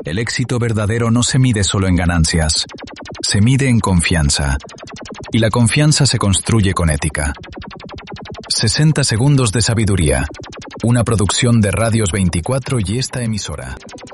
El éxito verdadero no se mide solo en ganancias, se mide en confianza. Y la confianza se construye con ética. 60 segundos de sabiduría. Una producción de Radios 24 y esta emisora.